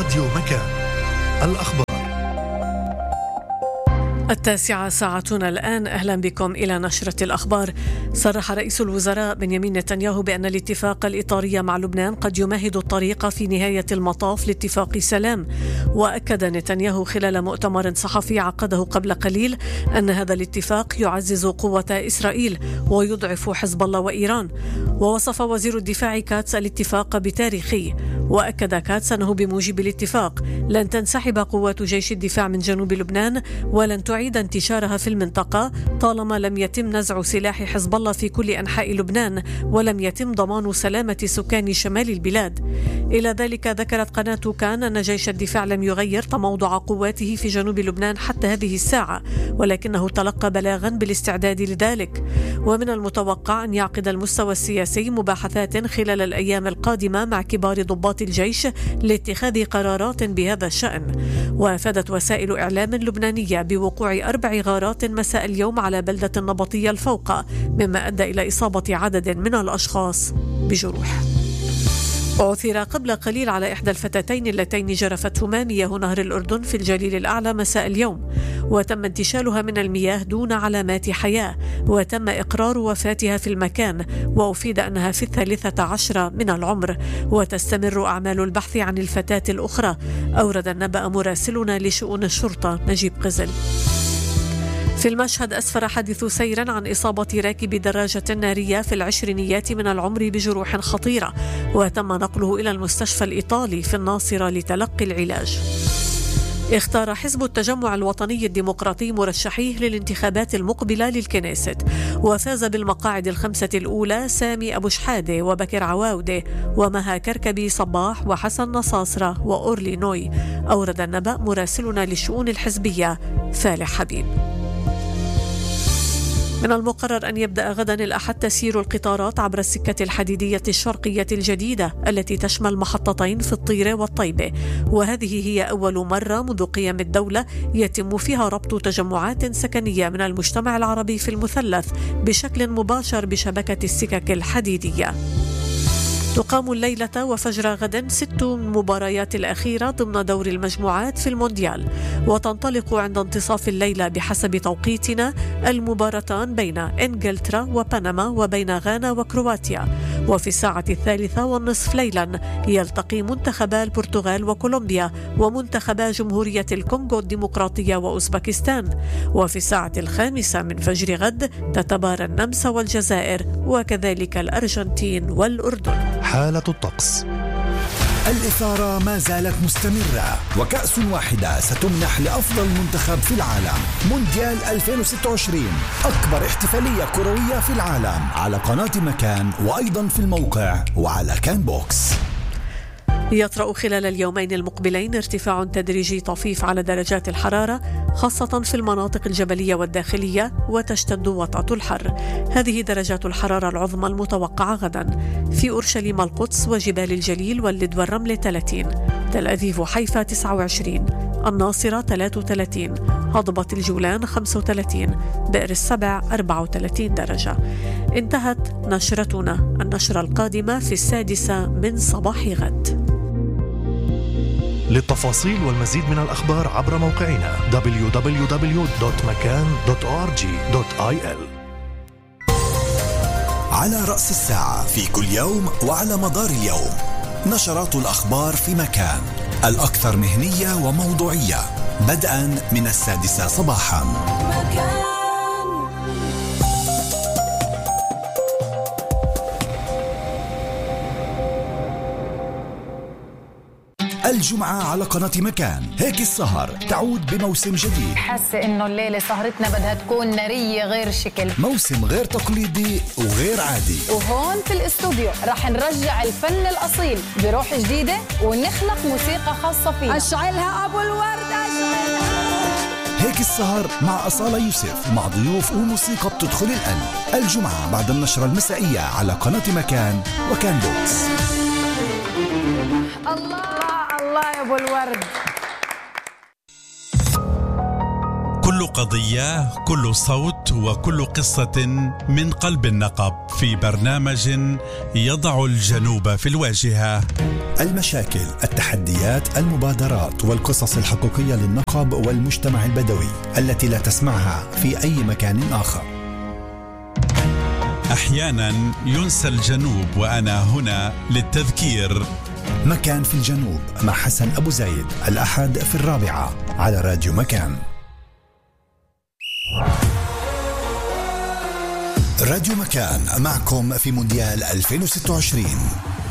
راديو مكان. الأخبار 9:00 ساعتنا الآن. أهلا بكم إلى نشرة الأخبار. صرح رئيس الوزراء بنيامين نتنياهو بأن الاتفاق الإطاري مع لبنان قد يمهد الطريق في نهاية المطاف لاتفاق سلام. وأكد نتنياهو خلال مؤتمر صحفي عقده قبل قليل أن هذا الاتفاق يعزز قوة إسرائيل ويضعف حزب الله وإيران. ووصف وزير الدفاع كاتس الاتفاق بتاريخي. وأكد كاتس أنه بموجب الاتفاق لن تنسحب قوات جيش الدفاع من جنوب لبنان ولن تعيد انتشارها في المنطقة طالما لم يتم نزع سلاح حزب الله في كل أنحاء لبنان ولم يتم ضمان سلامة سكان شمال البلاد. إلى ذلك ذكرت قناة كان أن جيش الدفاع لم يغير تموضع قواته في جنوب لبنان حتى هذه الساعة، ولكنه تلقى بلاغا بالاستعداد لذلك. ومن المتوقع أن يعقد المستوى السياسي مباحثات خلال الأيام القادمة مع كبار ضباط الجيش لاتخاذ قرارات بهذا الشأن. وافادت وسائل إعلام لبنانية بوقوع 4 غارات مساء اليوم على بلدة النبطية الفوقة، مما أدى إلى إصابة عدد من الأشخاص بجروح. عثر قبل قليل على إحدى الفتاتين اللتين جرفتهما مياه نهر الأردن في الجليل الأعلى مساء اليوم، وتم انتشالها من المياه دون علامات حياة، وتم إقرار وفاتها في المكان، وأفيد أنها في 13 من العمر، وتستمر أعمال البحث عن الفتاة الأخرى. أورد النبأ مراسلنا لشؤون الشرطة نجيب قزل. في المشهد أسفر حادث سير عن إصابة راكب دراجة نارية في العشرينيات من العمر بجروح خطيرة، وتم نقله إلى المستشفى الإيطالي في الناصرة لتلقي العلاج. اختار حزب التجمع الوطني الديمقراطي مرشحيه للانتخابات المقبلة للكنيست، وفاز بالمقاعد ال5 الأولى سامي أبو شحادة وبكر عواودة ومها كركبي صباح وحسن نصاصرة وأورلي نوي. أورد النبأ مراسلنا للشؤون الحزبية فالح حبيب. من المقرر أن يبدأ غدا الأحد تسيير القطارات عبر السكة الحديدية الشرقية الجديدة التي تشمل محطتين في الطيرة والطيبة، وهذه هي أول مرة منذ قيام الدولة يتم فيها ربط تجمعات سكنية من المجتمع العربي في المثلث بشكل مباشر بشبكة السكك الحديدية. تقام الليلة وفجر غد 6 مباريات الأخيرة ضمن دور المجموعات في المونديال، وتنطلق عند انتصاف الليلة بحسب توقيتنا المباراتان بين إنجلترا وبنما وبين غانا وكرواتيا. وفي الساعة 3:30 ليلا يلتقي منتخبا البرتغال وكولومبيا ومنتخبا جمهورية الكونغو الديمقراطية وأوزبكستان. وفي الساعة 5 من فجر غد تتبارى النمسا والجزائر وكذلك الأرجنتين والأردن. حالة الطقس. الإثارة ما زالت مستمرة، وكأس واحدة ستمنح لأفضل منتخب في العالم. مونديال 2026 أكبر احتفالية كروية في العالم على قناة مكان، وأيضا في الموقع وعلى كان بوكس. يطرأ خلال اليومين المقبلين ارتفاع تدريجي طفيف على درجات الحرارة خاصة في المناطق الجبلية والداخلية، وتشتد وطأة الحر. هذه درجات الحرارة العظمى المتوقعة غدا: في أورشليم القدس وجبال الجليل واللد والرمل 30، تل أبيب وحيفا 29، الناصرة 33، هضبة الجولان 35، بئر السبع 34 درجة. انتهت نشرتنا. النشرة القادمة في 6 من صباح غد. للتفاصيل والمزيد من الأخبار عبر موقعنا www.makan.org.il. على رأس الساعة في كل يوم وعلى مدار اليوم نشرات الأخبار في مكان، الأكثر مهنية وموضوعية، بدءا من 6 صباحا. الجمعة على قناة مكان هيك السهر تعود بموسم جديد. حاسة إنه الليلة سهرتنا بدها تكون نارية غير شكل، موسم غير تقليدي وغير عادي. وهون في الاستوديو رح نرجع الفن الأصيل بروح جديدة ونخلق موسيقى خاصة فينا. أشعلها أبو الورد أشعلها. هيك السهر مع أصالة يوسف، مع ضيوف وموسيقى بتدخل القلب. الجمعة بعد النشرة المسائية على قناة مكان وكان بوكس. الله الله يا أبو الورد. كل قضية، كل صوت، وكل قصة من قلب النقب في برنامج يضع الجنوب في الواجهة. المشاكل، التحديات، المبادرات والقصص الحقيقية للنقب والمجتمع البدوي التي لا تسمعها في أي مكان آخر. أحيانا ينسى الجنوب وأنا هنا للتذكير. مكان في الجنوب مع حسن أبو زايد، الأحد في 4 على راديو مكان. راديو مكان معكم في مونديال 2026.